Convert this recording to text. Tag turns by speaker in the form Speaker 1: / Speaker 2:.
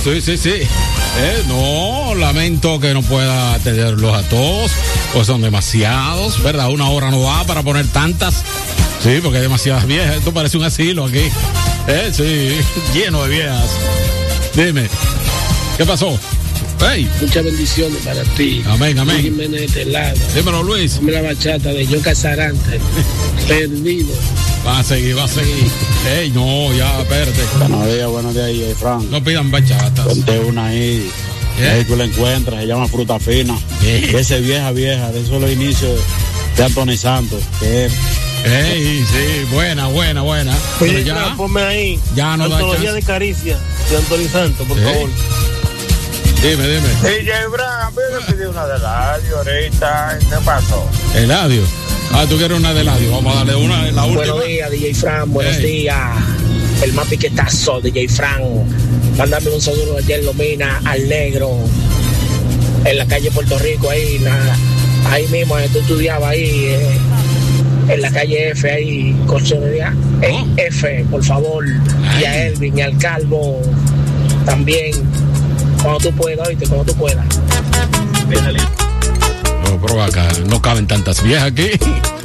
Speaker 1: Sí. No, lamento que no pueda atenderlos a todos, pues son demasiados, ¿verdad? Una hora no da para poner tantas. Sí, porque hay demasiadas viejas. Esto parece un asilo aquí. Sí, lleno de viejas. Dime, ¿qué pasó? Hey.
Speaker 2: Muchas bendiciones para ti.
Speaker 1: Amén.
Speaker 2: Luis Jiménez de este lado.
Speaker 1: Dímelo, Luis.
Speaker 2: Dame la bachata de Yo Casarante. Perdido.
Speaker 1: Va a seguir. Ey, no, ya, espérate.
Speaker 3: Buenos días, DJ Frank.
Speaker 1: No pidan bachatas.
Speaker 3: Ponte una ahí. Ahí tú la encuentras, se llama Fruta Fina. Ese vieja, de esos los inicios de Anthony Santos. Que
Speaker 1: sí, buena.
Speaker 2: Oye, ya, ponme ahí.
Speaker 1: Ya no
Speaker 2: Antología de Caricia de Anthony Santos, por favor.
Speaker 1: Dime.
Speaker 4: DJ Frank, me pidió una de Eladio ahorita. ¿Qué pasó?
Speaker 1: ¿Eladio? Tú quieres una de Eladio. Vamos a darle una, la última.
Speaker 2: Buenos días, DJ Frank. Buenos días. El más piquetazo, DJ Frank. Mándame un saludo ayer Lomina al negro. En la calle Puerto Rico, ahí mismo, tú estudiabas ahí. En la calle F, ahí, Colchonería. F, por favor. Y a Elvin y al Calvo también. Cuando tú puedas.
Speaker 1: No, pero acá no caben tantas viejas aquí.